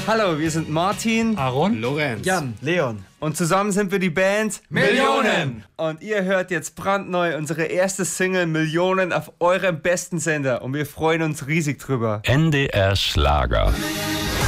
Hallo, wir sind Martin, Aaron, Lorenz, Jan, Leon. und zusammen sind wir die Band Millionen. Und ihr hört jetzt brandneu unsere erste Single Millionen auf eurem besten Sender und wir freuen uns riesig drüber. NDR Schlager.